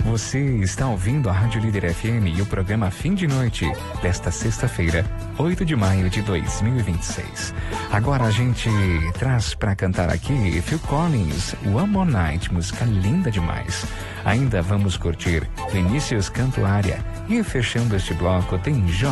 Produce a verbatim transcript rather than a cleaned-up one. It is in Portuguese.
Você está ouvindo a Rádio Líder F M e o programa Fim de Noite desta sexta-feira, oito de maio de dois mil e vinte e seis. Agora a gente traz para cantar aqui Phil Collins, One More Night, música linda demais. Ainda vamos curtir Vinícius Cantuária e fechando este bloco tem Jó